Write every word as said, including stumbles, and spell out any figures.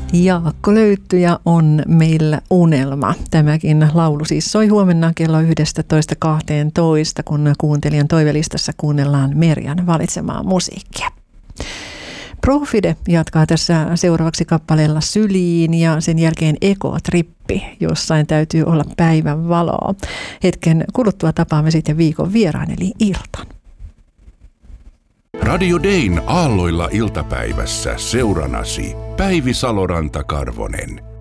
Jaakko Löyttyjä on meillä unelma. Tämäkin laulu siis soi huomenna kello yksitoista kaksitoista, kun kuuntelijan toivelistassa kuunnellaan Merjan valitsemaa musiikkia. Profide jatkaa tässä seuraavaksi kappaleella Syliin ja sen jälkeen Ekotrippi, jossain täytyy olla päivän valoa. Hetken kuluttua tapaamme sitten viikon vieraan eli Iltan. Radio Dayn aalloilla iltapäivässä seuranasi Päivi Saloranta-Karvonen.